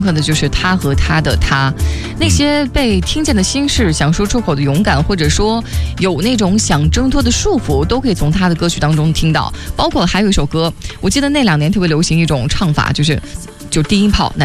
刻的就是他和他的他，那些被听见的心事，想说出口的勇敢，或者说有那种想挣脱的束缚，都可以从他的歌曲当中听到。包括还有一首歌，我记得那2年特别流行一种唱法，就低音炮。